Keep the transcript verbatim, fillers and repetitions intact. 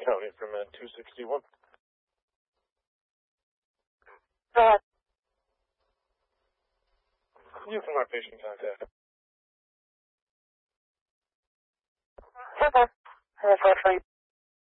County for Med two sixty-one. Go ahead. You from our patient contact. Okay. That's all for you.